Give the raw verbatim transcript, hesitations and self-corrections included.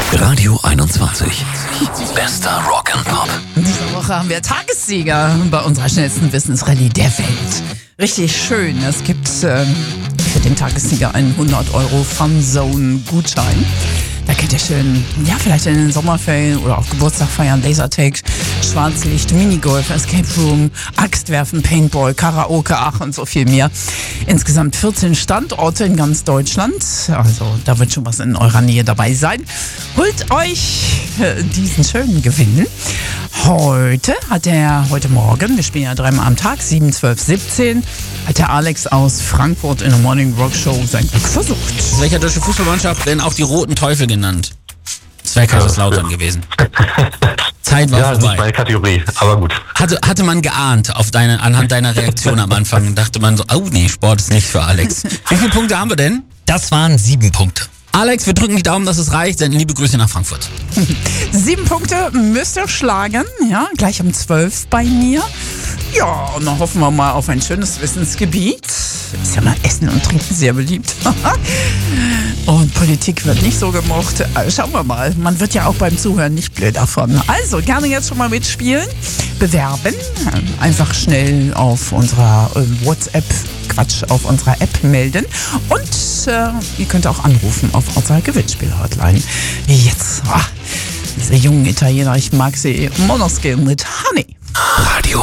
Radio einundzwanzig. Bester Rock'n'Pop. Diese Woche haben wir Tagessieger bei unserer schnellsten Wissensrallye der Welt. Richtig schön. Es gibt ähm, für den Tagessieger einen hundert Euro Funzone-Gutschein. Da könnt ihr schön, ja, vielleicht in den Sommerferien oder auf Geburtstag feiern, Lasertag, Schwarzlicht, Minigolf, Escape Room, Axtwerfen, Paintball, Karaoke, ach und so viel mehr. Insgesamt vierzehn Standorte in ganz Deutschland. Also da wird schon was in eurer Nähe dabei sein. Holt euch äh, diesen schönen Gewinn. Heute hat der, heute Morgen, wir spielen ja dreimal am Tag, sieben, zwölf, siebzehn, hat der Alex aus Frankfurt in der Morning Rock Show sein Glück versucht. Welcher deutsche Fußballmannschaft denn auch die Roten Teufel genannt? Das wäre Kaiserslautern gewesen. Zeit war ja, vorbei. nicht meine Kategorie, aber gut. Hatte, hatte man geahnt auf deine, anhand deiner Reaktion am Anfang, dachte man so, oh nee, Sport ist nicht für Alex. Wie viele Punkte haben wir denn? Das waren sieben Punkte. Alex, wir drücken die Daumen, dass es reicht. Senden liebe Grüße nach Frankfurt. Sieben Punkte müsst ihr schlagen, ja, gleich um zwölf bei mir. Ja, und dann hoffen wir mal auf ein schönes Wissensgebiet. Ist ja mal Essen und Trinken sehr beliebt. Und Politik wird nicht so gemocht. Also schauen wir mal. Man wird ja auch beim Zuhören nicht blöd davon. Also gerne jetzt schon mal mitspielen. Bewerben. Einfach schnell auf unserer äh, WhatsApp, Quatsch, auf unserer App melden. Und äh, ihr könnt auch anrufen auf unserer Gewinnspiel-Hotline. Jetzt, ah, diese jungen Italiener, ich mag sie. Monoskin mit Honey. Radio